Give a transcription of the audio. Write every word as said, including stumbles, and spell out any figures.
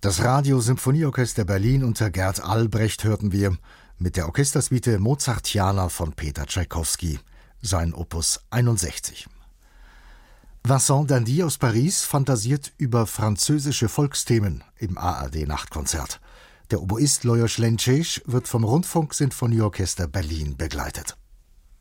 Das Radio-Symphonieorchester Berlin unter Gerd Albrecht hörten wir mit der Orchestersuite Mozartiana von Peter Tschaikowski, sein Opus einundsechzig. Vincent Dandy aus Paris fantasiert über französische Volksthemen im A R D-Nachtkonzert. Der Oboist Lajos Lencsés wird vom Rundfunksinfonieorchester Berlin begleitet.